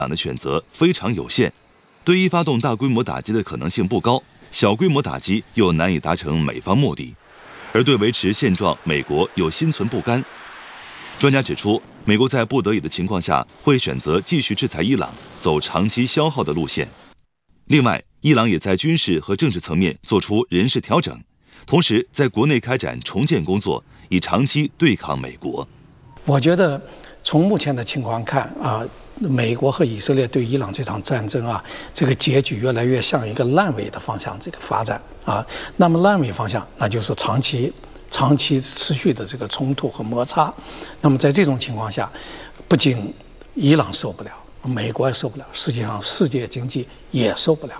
朗的选择非常有限，对伊发动大规模打击的可能性不高，小规模打击又难以达成美方目的，而对维持现状，美国又心存不甘。专家指出，美国在不得已的情况下会选择继续制裁伊朗，走长期消耗的路线。另外，伊朗也在军事和政治层面做出人事调整，同时在国内开展重建工作，以长期对抗美国。 我觉得从目前的情况看美国和以色列对伊朗这场战争这个结局越来越向一个烂尾的方向这个发展那么烂尾方向那就是长期持续的这个冲突和摩擦。那么在这种情况下，不仅伊朗受不了，美国也受不了，实际上世界经济也受不了。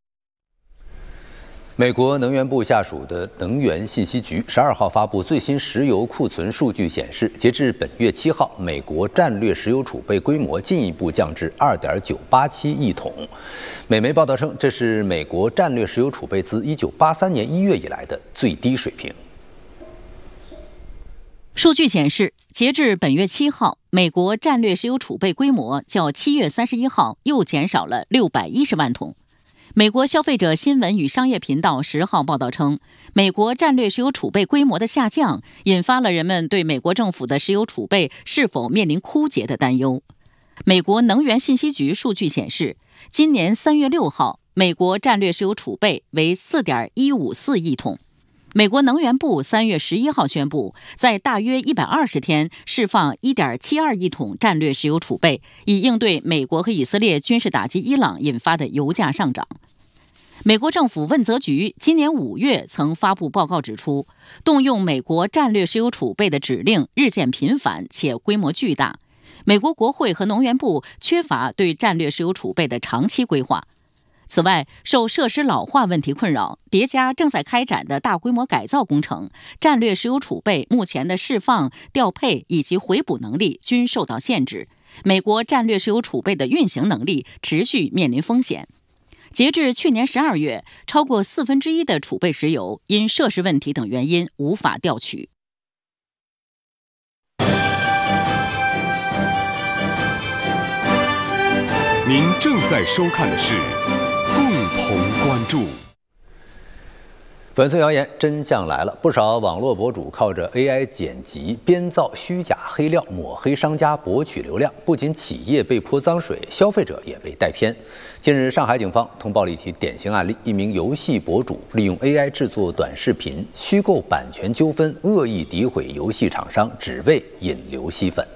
美国能源部下属的能源信息局12号发布最新石油库存数据显示，截至本月7号，美国战略石油储备规模进一步降至 2.987 亿桶。美媒报道称，这是美国战略石油储备自1983年1月以来的最低水平。 数据显示，截至本月7号，美国战略石油储备规模较7月31号又减少了610万桶。美国消费者新闻与商业频道10号报道称，美国战略石油储备规模的下降，引发了人们对美国政府的石油储备是否面临枯竭的担忧。美国能源信息局数据显示，今年3月6号，美国战略石油储备为 4.154 亿桶。美国能源部3月11号宣布，在大约120天释放 1.72 亿桶战略石油储备，以应对美国和以色列军事打击伊朗引发的油价上涨。美国政府问责局今年5月曾发布报告指出，动用美国战略石油储备的指令日渐频繁且规模巨大，美国国会和能源部缺乏对战略石油储备的长期规划。此外，受设施老化问题困扰，叠加正在开展的大规模改造工程，战略石油储备目前的释放、调配以及回补能力均受到限制。美国战略石油储备的运行能力持续面临风险。截至去年12月，超过1/4的储备石油因设施问题等原因无法调取。 您正在收看的是共同关注。 粉色谣言真相来了，不少网络博主靠着 AI 剪辑编造虚假黑料，抹黑商家，博取流量。不仅企业被泼脏水，消费者也被带偏。近日，上海警方通报了一起典型案例：一名游戏博主利用 AI 制作短视频，虚构版权纠纷，恶意诋毁游戏厂商，只为引流吸粉。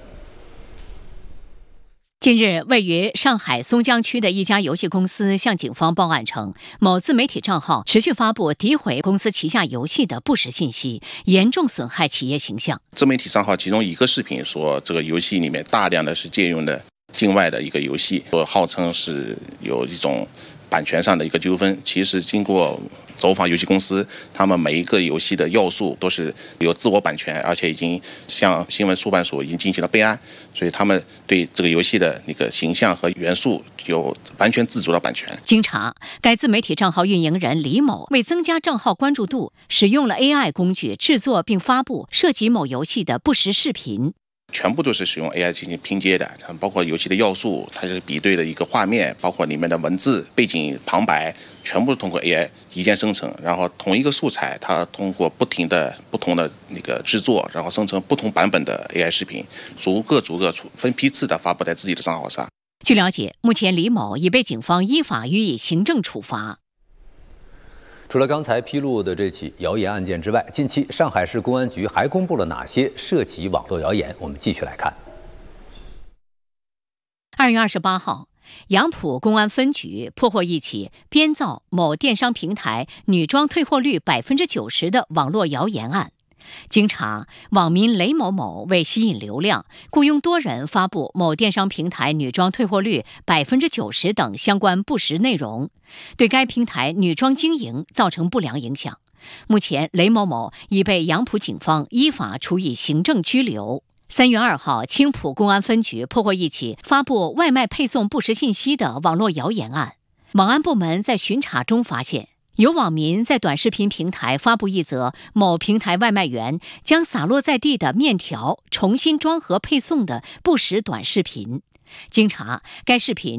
近日，位于上海松江区的一家游戏公司向警方报案称，某自媒体账号持续发布诋毁公司旗下游戏的不实信息，严重损害企业形象。 自媒体账号其中一个视频说，这个游戏里面大量的是借用的境外的一个游戏，号称是有一种版权上的一个纠纷。其实经过走访游戏公司，他们每一个游戏的要素都是有自我版权，而且已经向新闻出版署已经进行了备案，所以他们对这个游戏的那个形象和元素有完全自主的版权。 经查，该自媒体账号运营人李某为增加账号关注度，使用了 AI 工具制作并发布涉及某游戏的不实视频。 全部都是使用 AI 进行拼接的，包括游戏的要素，它是比对的一个画面，包括里面的文字、背景旁白，全部通过 AI 一键生成。然后同一个素材，它通过不同的那个制作，然后生成不同版本的 AI 视频，逐个分批次的发布在自己的账号上。 据了解，目前李某已被警方依法予以行政处罚。 除了刚才披露的这起谣言案件之外，近期上海市公安局还公布了哪些涉及网络谣言？我们继续来看。 2月28号，杨浦公安分局破获一起编造某电商平台女装退货率 90% 的网络谣言案。经查，网民雷某某为吸引流量，雇佣多人发布某电商平台女装退货率 90% 等相关不实内容，对该平台女装经营造成不良影响。目前，雷某某已被杨浦警方依法处以行政拘留。3月2号，青浦公安分局破获一起发布外卖配送不实信息的网络谣言案。网安部门在巡查中发现，有网民在短视频平台发布一则某平台外卖员将洒落在地的面条重新装盒配送的不实短视频。经查，该视频